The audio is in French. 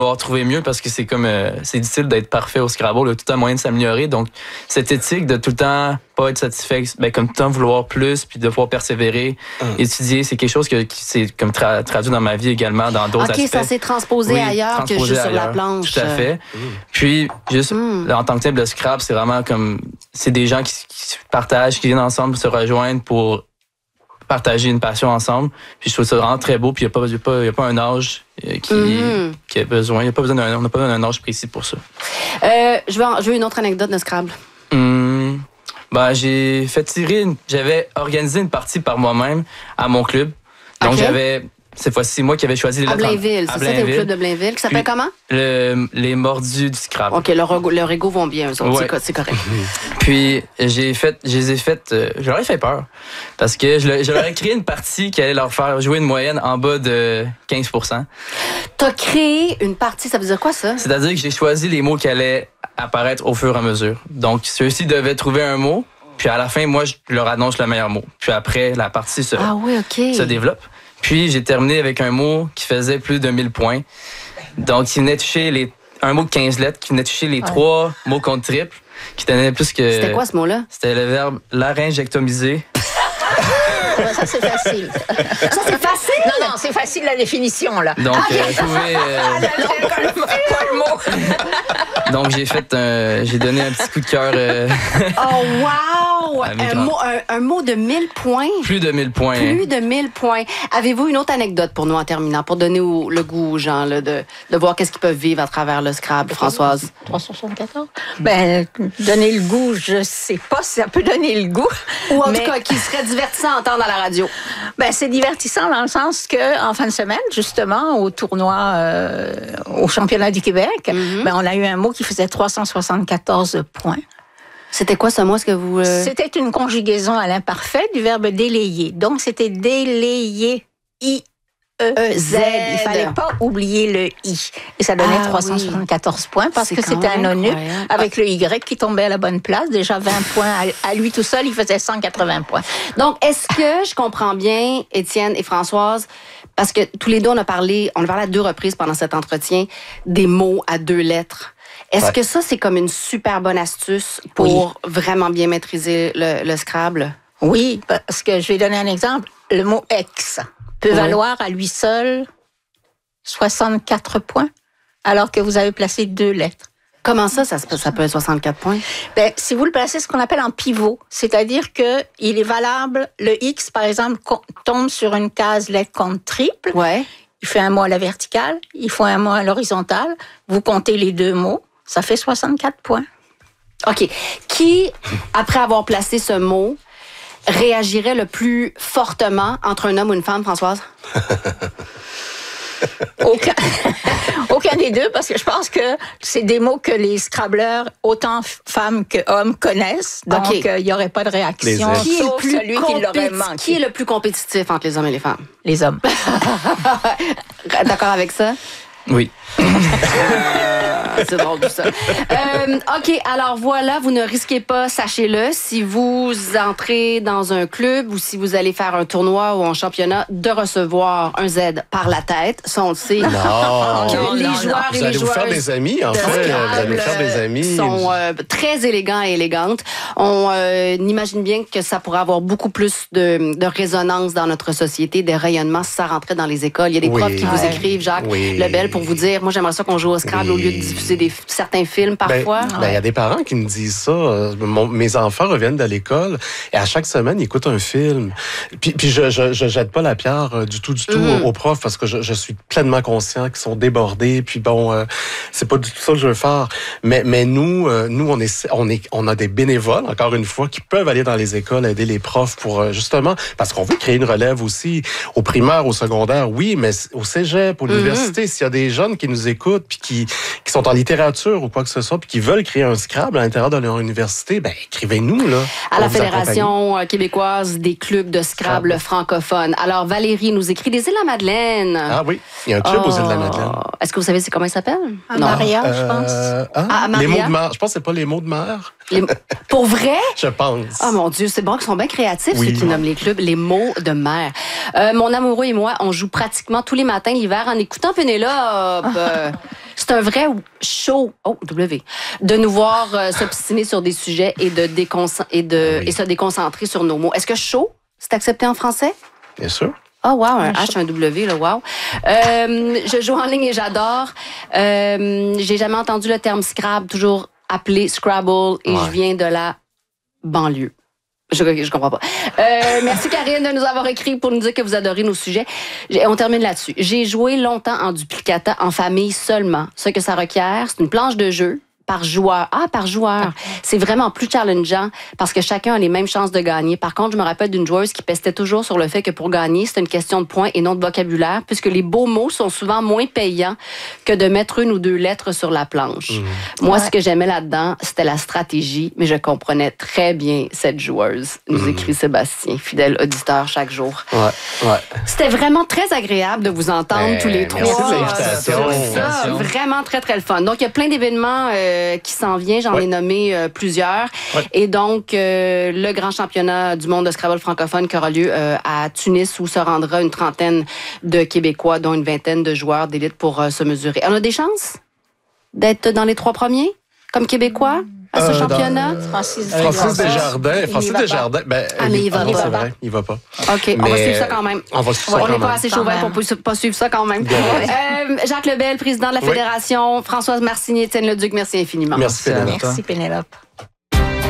devoir trouver mieux parce que c'est comme c'est difficile d'être parfait au Scrabble, il y a tout le temps moyen de s'améliorer. Donc cette éthique de tout le temps pas être satisfait, comme tout le temps vouloir plus puis de pouvoir persévérer, étudier, c'est quelque chose qui s'est comme traduit dans ma vie également dans d'autres aspects. OK, ça s'est transposé ailleurs que juste sur la planche. Tout à fait. Puis juste en tant que tel, le Scrabble, c'est vraiment comme c'est des gens qui se partagent, qui viennent ensemble se rejoindre pour partager une passion ensemble. Puis je trouve ça vraiment très beau. Puis il n'y a pas un âge qui a besoin. On n'a pas besoin d'un âge précis pour ça. Je veux une autre anecdote de Scrabble. J'avais organisé une partie par moi-même à mon club. Donc cette fois-ci, c'est moi qui avais choisi les lettres. À Blainville, c'est ça, t'es au club de Blainville, qui s'appelle comment? Les Mordus du Scrabble. OK, leur ego vont bien, eux autres, c'est correct. Puis, je leur ai fait peur. Parce que je leur ai créé une partie qui allait leur faire jouer une moyenne en bas de 15%. T'as créé une partie, ça veut dire quoi, ça? C'est-à-dire que j'ai choisi les mots qui allaient apparaître au fur et à mesure. Donc, ceux-ci devaient trouver un mot, puis à la fin, moi, je leur annonce le meilleur mot. Puis après, la partie se développe. Puis, j'ai terminé avec un mot qui faisait plus de 1000 points. Donc, qui venait toucher un mot de 15 lettres, qui venait toucher les 3 mots contre triple, qui donnait plus que... C'était quoi, ce mot-là? C'était le verbe laryngectomiser. Ça, c'est facile. Ça, c'est facile? Non, c'est facile la définition, là. Donc, Donc, j'ai donné un petit coup de cœur. Oh, wow! Un mot de 1000 points. Plus de 1000 points. Plus de 1000 points. Avez-vous une autre anecdote pour nous en terminant, pour donner le goût aux gens là, de voir qu'est-ce qu'ils peuvent vivre à travers le Scrabble, Françoise? 374? Donner le goût, je sais pas si ça peut donner le goût. Ou en tout cas, qui serait divertissant à entendre à la radio. C'est divertissant dans le sens que en fin de semaine, justement, au tournoi, au championnat du Québec, on a eu un mot qui faisait 374 points. C'était quoi ce mot? Est-ce que vous... C'était une conjugaison à l'imparfait du verbe délayer. Donc, c'était délayer. I-E-Z. Il fallait pas oublier le I. Et ça donnait 374 points parce que c'était un ONU avec le Y qui tombait à la bonne place. Déjà 20 points à lui tout seul, il faisait 180 points. Donc, est-ce que je comprends bien, Étienne et Françoise, parce que tous les deux, on a parlé à 2 reprises pendant cet entretien, des mots à 2 lettres. Est-ce que ça, c'est comme une super bonne astuce pour vraiment bien maîtriser le Scrabble? Oui, parce que je vais donner un exemple. Le mot « ex » peut valoir à lui seul 64 points, alors que vous avez placé 2 lettres. Comment ça peut être 64 points? Si vous le placez ce qu'on appelle en pivot, c'est-à-dire que il est valable, le X, par exemple, tombe sur une case lettre contre triple. Ouais. Il fait un mot à la verticale, il faut un mot à l'horizontale. Vous comptez les 2 mots, ça fait 64 points. OK. Qui, après avoir placé ce mot, réagirait le plus fortement entre un homme ou une femme, Françoise? Aucun des deux, parce que je pense que c'est des mots que les Scrabbleurs, autant femmes que hommes, connaissent. Donc, il n'y aurait pas de réaction. Qui est Qui est le plus compétitif entre les hommes et les femmes? Les hommes. D'accord avec ça? Oui. C'est drôle tout ça. OK, alors voilà, vous ne risquez pas, sachez-le, si vous entrez dans un club ou si vous allez faire un tournoi ou un championnat, de recevoir un Z par la tête. Ça, on le sait. Non. Les joueurs et les joueuses... Vous allez vous faire des amis, en fait. Vous allez vous faire des amis. Sont très élégants et élégantes. On imagine bien que ça pourrait avoir beaucoup plus de résonance dans notre société, des rayonnements si ça rentrait dans les écoles. Il y a des profs qui vous écrivent, Jacques Lebel, pour vous dire, moi, j'aimerais ça qu'on joue au Scrabble au lieu de diffuser certains films parfois. Il y a des parents qui me disent ça. Mes enfants reviennent de l'école et à chaque semaine, ils écoutent un film. Puis je jette pas la pierre du tout aux profs parce que je suis pleinement conscient qu'ils sont débordés. Puis c'est pas du tout ça que je veux faire. Mais nous on a des bénévoles, encore une fois, qui peuvent aller dans les écoles aider les profs pour justement, parce qu'on veut créer une relève aussi au primaire, au secondaire, oui, mais au cégep, à l'université, s'il y a des jeunes qui nous écoutent puis qui sont en littérature ou quoi que ce soit puis qui veulent créer un Scrabble à l'intérieur de leur université, écrivez-nous là. À la Fédération québécoise des clubs de Scrabble francophones. Alors Valérie nous écrit des Îles-de-la-Madeleine. Ah oui, il y a un club aux Îles-de-la-Madeleine. Est-ce que vous savez comment il s'appelle? Maria, je pense. Les mots de mer. Je pense que c'est pas les mots de mer. Pour vrai? Je pense. Oh mon Dieu, c'est bon qu'ils sont bien créatifs, ceux qui nomment les clubs, les mots de mer. Mon amoureux et moi, on joue pratiquement tous les matins l'hiver en écoutant Pénélope. c'est un vrai show, de nous voir s'obstiner sur des sujets et et se déconcentrer sur nos mots. Est-ce que show, c'est accepté en français? Bien sûr. Oh wow, un H, un W, là, wow. Je joue en ligne et j'adore. J'ai jamais entendu le terme Scrabble, toujours appelé Scrabble, et je viens de la banlieue. Je comprends pas. Merci Karine de nous avoir écrit pour nous dire que vous adorez nos sujets. On termine là-dessus. J'ai joué longtemps en duplicata en famille seulement. Ce que ça requiert, c'est une planche de jeu par joueur. Par joueur. C'est vraiment plus challengeant parce que chacun a les mêmes chances de gagner. Par contre, je me rappelle d'une joueuse qui pestait toujours sur le fait que pour gagner, c'est une question de points et non de vocabulaire, puisque les beaux mots sont souvent moins payants que de mettre une ou deux lettres sur la planche. Moi, ce que j'aimais là-dedans, c'était la stratégie, mais je comprenais très bien cette joueuse, nous écrit Sébastien, fidèle auditeur chaque jour. C'était vraiment très agréable de vous entendre tous les trois. Merci de l'invitation. Vraiment très, très le fun. Donc, il y a plein d'événements qui s'en vient. J'en ai nommé plusieurs. Et donc, le grand championnat du monde de Scrabble francophone qui aura lieu à Tunis où se rendra une trentaine de Québécois, dont une vingtaine de joueurs d'élite pour se mesurer. On a des chances d'être dans les 3 premiers comme Québécois à ce championnat? Francis Desjardins, mais il va pas. C'est vrai, il va pas. OK, on va suivre ça quand même. On va suivre ça quand même. On n'est pas assez chauvin pour pas suivre ça quand même. Jacques Lebel, président de la Fédération, Françoise Marcigny, Étienne Leduc, merci infiniment. Merci Pénélope. Merci Pénélope.